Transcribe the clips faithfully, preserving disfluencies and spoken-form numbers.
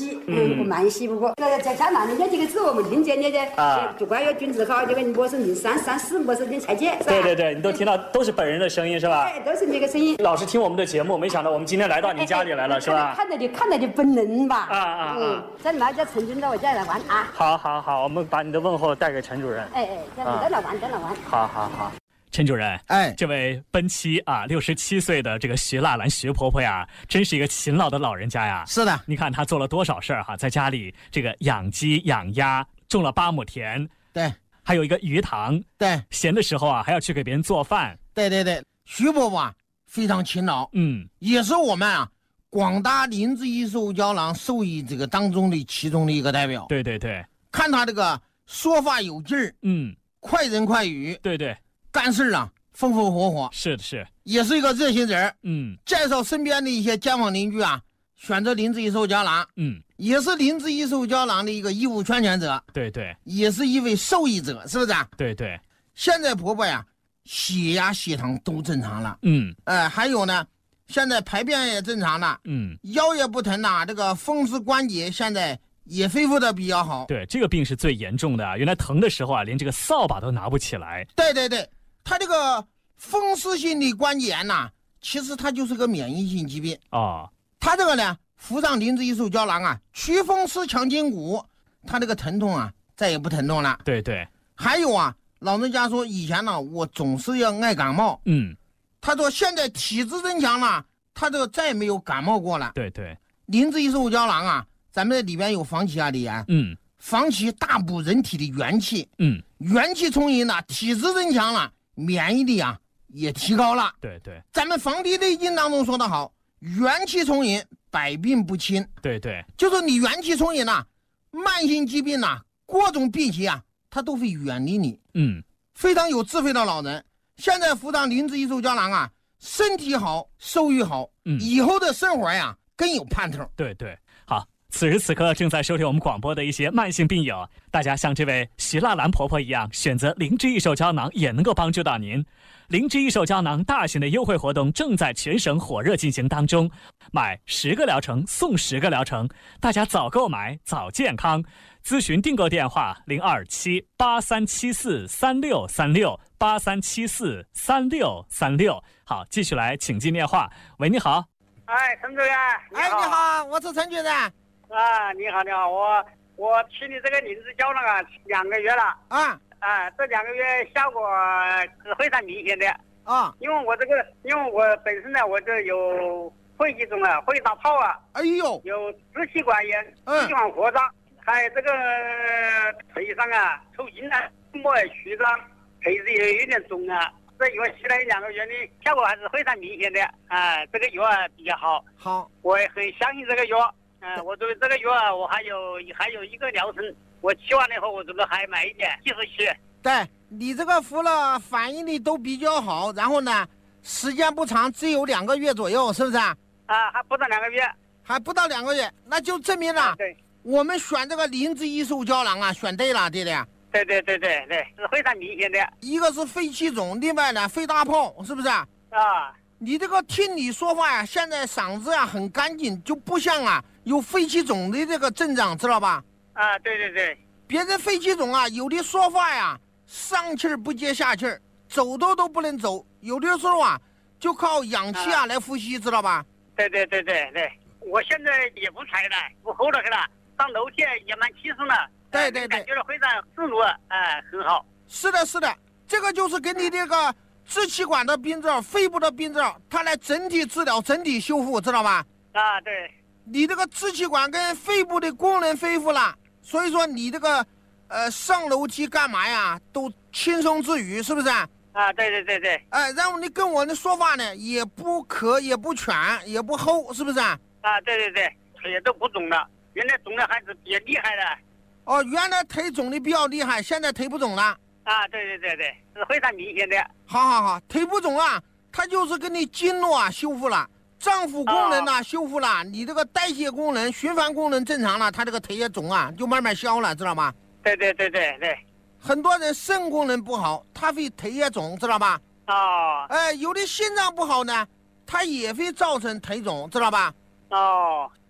洗，嗯，不慢洗不过。这个在家那里几个字我们听见的的，主管有君子好，这个我是零三三四，我是零蔡姐。 对对对，你都听到都是本人的声音是吧？ 对，都是这个声音。 老是听我们的节目，没想到我们今天来到您家里来了，是吧？ 看到就看到就本能吧。 啊啊啊！ 在那家陈军的我家来玩啊。 好好好，我们把你的问候带给陈主任。 哎哎，在在那玩，在那玩。 好好好。陈主任， 哎， 这位奔七啊，六十七岁的这个徐腊兰徐婆婆呀，真是一个勤劳的老人家呀。 是的， 你看她做了多少事儿哈，在家里这个养鸡养鸭，种了八亩田， 对， 还有一个鱼塘， 对， 闲的时候啊还要去给别人做饭， 对对对，徐婆婆啊非常勤劳， 嗯， 也是我们啊广大林子艺术胶囊受益这个当中的其中的一个代表。 对对对， 看她这个说话有劲儿， 嗯， 快人快语， 对对。 干事啊，风风火火， 是的是， 也是一个热心人。 嗯， 介绍身边的一些街坊邻居啊，选择林子艺术胶囊， 嗯， 也是林子艺术胶囊的一个义务宣传者。 对对， 也是一位受益者，是不是啊？ 对对。 现在婆婆呀，血压、血糖都正常了， 嗯， 呃，还有呢，现在排便也正常了， 嗯， 腰也不疼了，这个风湿关节现在也恢复的比较好。 对，这个病是最严重的，原来疼的时候啊，连这个扫把都拿不起来。 对对对。它这个风湿性的关节炎呐，其实它就是个免疫性疾病哦。 它这个呢，服上林子艺术胶囊啊，祛风湿强筋骨，它这个疼痛啊再也不疼痛了。 对对。 还有啊，老人家说以前呢，我总是要爱感冒， 嗯， 他说现在体质增强了，他这个再也没有感冒过了。 对对。 林子艺术胶囊啊，咱们里边有防其啊的盐， 嗯， 防其大补人体的元气， 嗯， 元气充盈了，体质增强了。免疫力啊也提高了。 对对， 咱们《黄帝内经》当中说得好，元气充盈，百病不侵。 对对， 就是你元气充盈啊，慢性疾病啊，各种病邪啊，它都会远离你。 嗯， 非常有智慧的老人，现在服上林子艺术胶囊啊，身体好，收益好，嗯，以后的生活呀更有盼头。 对对，好。此时此刻正在收听我们广播的一些慢性病友，大家像这位徐腊兰婆婆一样，选择灵芝益寿胶囊也能够帮助到您。灵芝益寿胶囊大型的优惠活动正在全省火热进行当中，买十个疗程送十个疗程，大家早购买早健康。咨询订购电话零二七八三七四三六三六八三七四三六三六。好，继续来请进电话。喂，你好。 哎，陈主任。 哎，你好，我是陈主任。 啊，你好，你好，我我吃你这个灵芝胶囊啊，两个月了啊啊，这两个月效果是非常明显的啊， 因为我这个，因为我本身呢，我这有肺气肿啊，肺大泡啊， 哎呦， 有支气管炎、 嗯、 支气管扩张，还有这个腿上啊抽筋啊，膜也曲张，腿子也有点肿啊。这药吃了一两个月的效果还是非常明显的啊，这个药啊比较好， 好， 我也很相信这个药。嗯，我对这个药啊，我还有还有一个疗程，我吃完了以后，我准备还买一点继续吃。 对你这个服了，反应力都比较好，然后呢，时间不长，只有两个月左右，是不是啊？ 啊，还不到两个月， 还不到两个月，那就证明了， 啊、对， 我们选这个灵芝益寿胶囊啊，选对了，对的呀。 对对对对对，是非常明显的。 一个是肺气肿，另外呢，肺大泡，是不是啊？ 啊。 你这个听你说话呀，现在嗓子呀很干净，就不像啊有肺气肿的这个症状，知道吧？ 啊，对对对， 别人肺气肿啊，有的说话呀上气儿不接下气儿，走都都不能走，有的时候啊就靠氧气啊、啊来呼吸，知道吧？ 对对对对对，我现在也不踩了，不吼了去了，上楼梯也蛮轻松的。 对对对， 感觉到非常自如，哎、呃，很好。 是的，是的，这个就是给你这个支气管的病症、肺部的病症，它来整体治疗、整体修复，知道吧？ 啊，对。 你这个支气管跟肺部的功能恢复了，所以说你这个，呃，上楼梯干嘛呀，都轻松自如，是不是？ 啊，对对对对。 哎，然后你跟我的说话呢，也不咳，也不喘，也不齁，是不是？ 啊，对对对，腿都不肿了，原来肿的还是比较厉害的。 哦，原来腿肿的比较厉害，现在腿不肿了。 啊，对对对对，是非常明显的。 好好好，腿不肿啊，它就是给你经络啊修复了，脏腑功能啊、哦、修复了，你这个代谢功能、循环功能正常了，它这个腿也肿啊，就慢慢消了，知道吗？ 对对对对对。 很多人肾功能不好，他会腿也肿，知道吧？ 哦。 哎，有的心脏不好呢，它也会造成腿肿，知道吧？ 哦。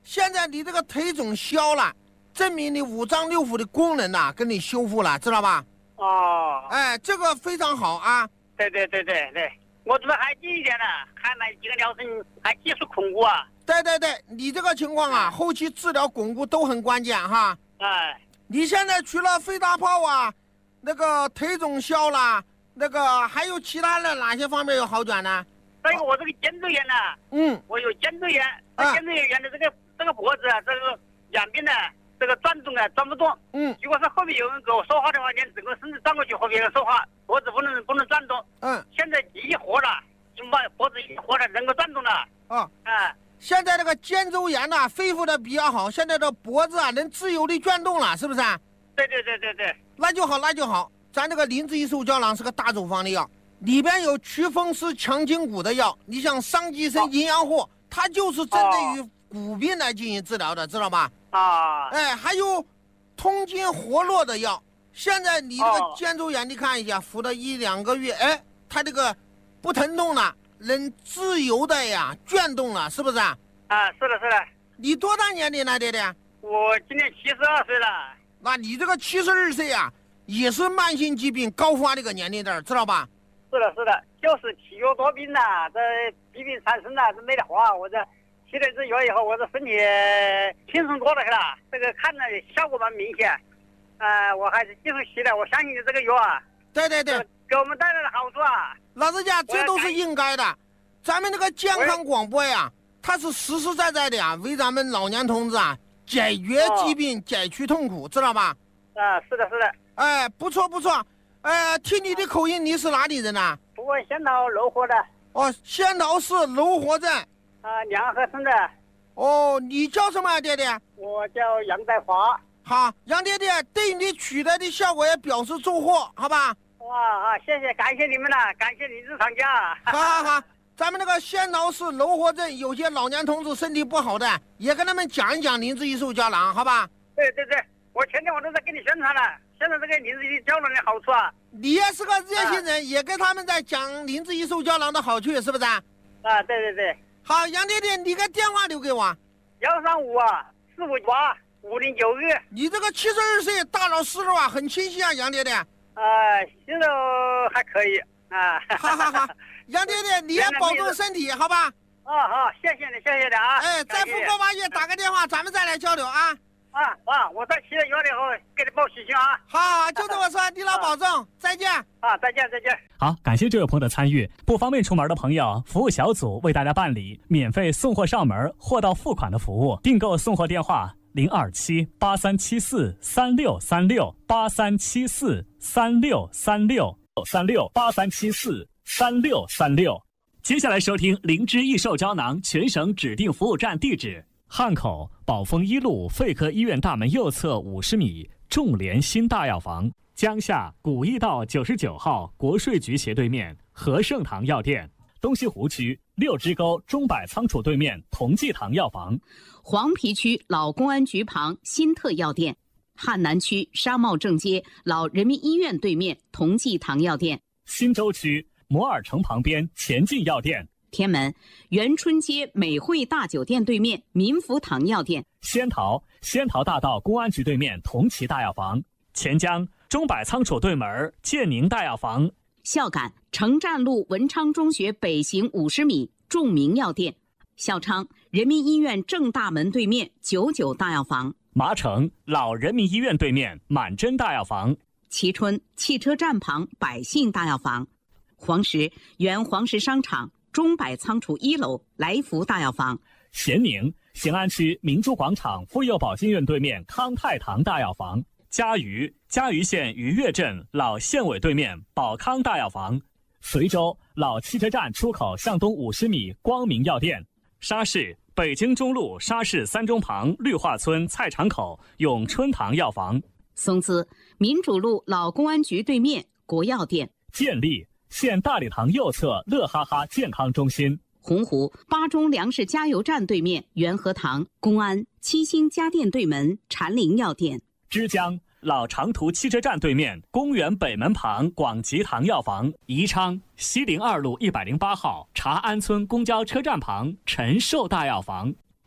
现在你这个腿肿消了，证明你五脏六腑的功能呐、啊，给你修复了，知道吧？ 哦， 哎，这个非常好啊！ 对对对对对，我这边还近一点呢，还买几个疗程，还技术巩固啊。 对对对，你这个情况啊，后期治疗巩固都很关键哈。 哎， 你现在除了肺大泡啊，那个腿肿消了，那个还有其他的哪些方面有好转呢？ 再一个我这个肩周炎呢， 嗯， 我有肩周炎， 啊肩周炎的这个这个脖子啊，这个两边呢，这个转动啊转不动。 嗯， 如果是后面有人跟我说话的话，连整个身子转过去和别人说话，脖子不能不能转动。 嗯， 现在一活了，就把脖子一活了，能够转动了。 啊， 啊， 现在这个肩周炎呢、啊，恢复的比较好，现在的脖子啊能自由的转动了，是不是？ 对对对对对， 那就好，那就好。咱这个灵芝一寿胶囊是个大处方的药，里边有祛风湿、强筋骨的药。你像桑寄生营养货，它就是针对于骨病来进行治疗的，知道吧？ 啊， 哎，还有通经活络的药。现在你这个肩周炎，你看一下，服了一两个月，哎，它这个不疼痛了，能自由的呀转动了，是不是啊？ 啊，是的，是的。 你多大年龄了，爹爹？ 我今年七十二岁了。 那你这个七十二岁啊，也是慢性疾病高发的一个年龄段，知道吧？ 是的，是的，就是体弱多病呐、啊，这疾病缠身呐，这没得话。我这吃了这药以后，我这身体轻松多了去了，这个看着效果蛮明显。呃，我还是继续吃的，我相信这个药啊， 对对对， 给我们带来的好处啊。 老实讲，这都是应该的。咱们这个健康广播呀，它是实实在在的呀，为咱们老年同志啊解决疾病、哦、解除痛苦，知道吧？ 啊，是的，是的。 哎，不错不错。呃，听你的口音，你是哪里人呐？ 我仙桃柔和的。 哦，仙桃市柔和镇。 啊，梁河村的。 哦，你叫什么啊，爹爹？ 我叫杨代华。 好，杨爹爹对你取得的效果也表示祝贺，好吧？ 哇啊，谢谢，感谢你们了，感谢你日常家。 好好好，咱们那个仙桃市柔和镇有些老年同志身体不好的，也跟他们讲一讲灵芝一寿胶囊，好吧？ 对对对，我前天我都在给你宣传了，现在这个灵芝一寿胶囊的好处啊。 你也是个热心人，啊、也跟他们在讲灵芝一寿胶囊的好处，是不是啊？ 啊，对对对。 好，杨爹爹，你个电话留给我。 幺三五啊，四五八五零九二。 你这个七十二岁，大脑思路啊很清晰啊，杨爹爹。 呃，心肉还可以啊。 好好好，杨爹爹，你也保重身体，好吧？ 哦好，谢谢你，谢谢你啊。 哎，在复活八月打个电话，咱们再来交流啊。 啊啊，我在吃了药了以后给你报喜讯啊。 好，就这么说，你老保重，再见。 啊，再见再见。 好，感谢这位朋友的参与。不方便出门的朋友，服务小组为大家办理免费送货上门、货到付款的服务。订购送货电话：零二七八三七四三六三六八三七四三六三六三六八三七四三六三六。接下来收听灵芝益寿胶囊全省指定服务站地址：汉口宝丰一路肺科医院大门右侧五十米众联新大药房，江夏古驿道九十九号国税局斜对面和盛堂药店，东西湖区六支沟中百仓储对面同济堂药房， 黄陂区老公安局旁新特药店，汉南区商贸正街老人民医院对面同济堂药店， 新洲区摩尔城旁边前进药店， 天门元春街美汇大酒店对面民福堂药店， 仙桃仙桃大道公安局对面同齐大药房，钱江中百仓储对门建宁大药房， 孝感城站路文昌中学北行五十米众明药店，孝昌人民医院正大门对面九九大药房， 麻城老人民医院对面满珍大药房， 蕲春汽车站旁百信大药房，黄石原黄石商场中百仓储一楼来福大药房， 咸宁咸安区明珠广场妇幼保健院对面康泰堂大药房，嘉鱼嘉鱼县渔岳镇老县委对面宝康大药房，随州老汽车站出口向东五十米光明药店，沙市北京中路沙市三中旁绿化村菜场口永春堂药房， 松滋民主路老公安局对面国药店， 建立县大礼堂右侧乐哈哈健康中心， 洪湖巴中粮食加油站对面元和堂，公安七星家电对门禅林药店， 枝江老长途汽车站对面公园北门旁广吉堂药房，宜昌西陵二路一百零八号茶安村公交车站旁陈寿大药房，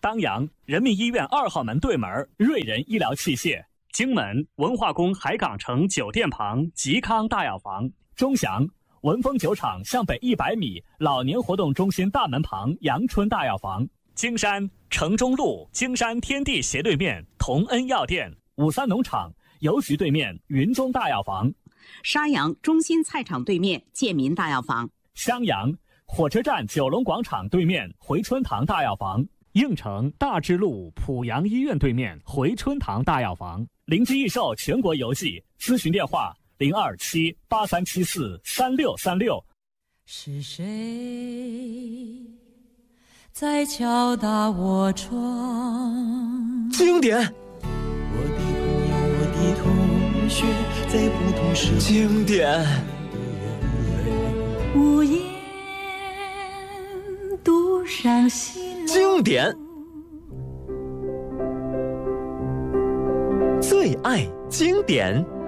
当阳人民医院二号门对门瑞仁医疗器械，荆门文化宫海港城酒店旁吉康大药房，钟祥文峰酒厂向北一百米老年活动中心大门旁阳春大药房，京山城中路京山天地斜对面同恩药店，五三农场邮局对面云中大药房， 沙阳中心菜场对面建民大药房， 襄阳火车站九龙广场对面回春堂大药房，应城大智路濮阳医院对面回春堂大药房。灵芝益寿全国邮寄，咨询电话零二七八三七四三六三六。 是谁在敲打我窗？ 经典。 我的朋友，我的同学，在不同时经典。 无言独上西楼。 经典。最爱经典。